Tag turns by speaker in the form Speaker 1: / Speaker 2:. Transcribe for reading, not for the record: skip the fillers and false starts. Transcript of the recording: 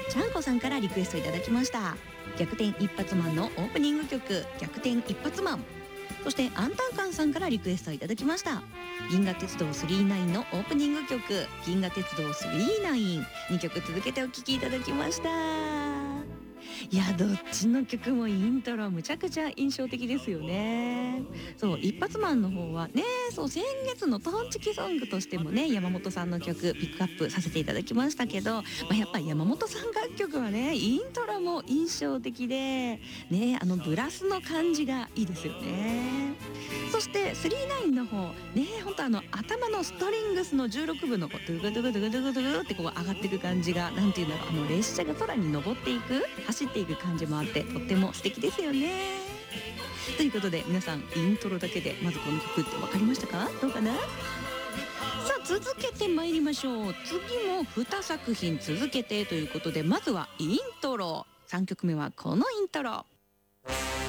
Speaker 1: ちゃんこさんからリクエストいただきました。逆転一発マンのオープニング曲、逆転一発マン。そしてアンタンカンさんからリクエストいただきました。銀河鉄道999のオープニング曲、銀河鉄道999。2曲続けてお聴きいただきました。いや、どっちの曲もイントロむちゃくちゃ印象的ですよね。そう、一発マンの方はね、そう、先月のトンチキソングとしてもね、山本さんの曲ピックアップさせていただきましたけど、やっぱり山本さん楽曲はね、イントロも印象的でね、ブラスの感じがいいですよね。そして39の方ね、ほんと頭のストリングスの16分のこうドゥグドゥグドゥグドゥグドゥグってこう上がっていく感じが、なんていうんだろう、列車が空に登っていく、走っていく感じもあって、とっても素敵ですよね。ということで皆さん、イントロだけでまずこの曲って分かりましたか？どうかな？さあ続けて参りましょう。次も2作品続けてということで、まずはイントロ。3曲目はこのイントロ。